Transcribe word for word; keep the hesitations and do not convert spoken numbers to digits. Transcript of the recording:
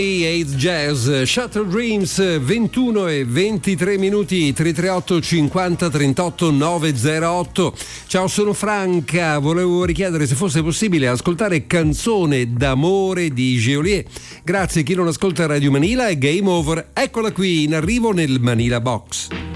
otto Jazz, Shutter Dreams, ventuno e ventitré minuti, tre tre otto cinquanta trentotto novecentotto. Ciao, sono Franca, volevo richiedere se fosse possibile ascoltare Canzone d'amore di Geolier. Grazie, chi non ascolta Radio Manila è Game Over, eccola qui in arrivo nel Manila Box.